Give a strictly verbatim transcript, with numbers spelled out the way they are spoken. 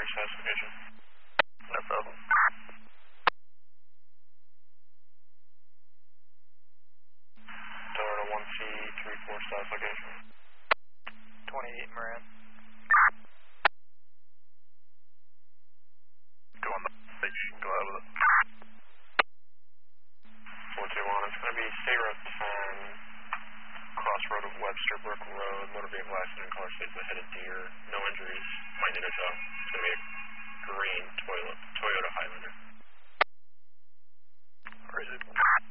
South location. No problem. Toyota one C three four South location. twenty-eight Moran. Go on the station, go out with it. four two one, it's going to be State Road ten, crossroad of Webster Brook Road, motor vehicle accident, car stays ahead of deer, no injuries, might need a tow. It's going to be a green Toyota, Toyota Highlander. Rated.